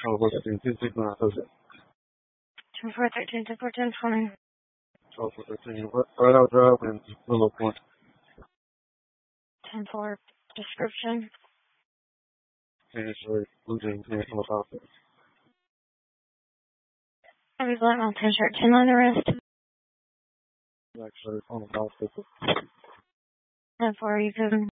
13, 10 4 10 20. 13, right out drive and Willow Point. 10 4 description. Sorry, Blue Jays, on the top. Heavy black on 10 shirt, 10 line arrest. Actually, on the top. 10 4, you can